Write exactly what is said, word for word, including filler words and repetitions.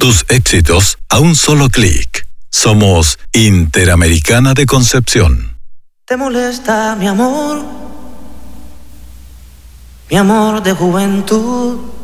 Tus éxitos a un solo clic. Somos Interamericana de Concepción. ¿Te molesta mi amor? Mi amor de juventud.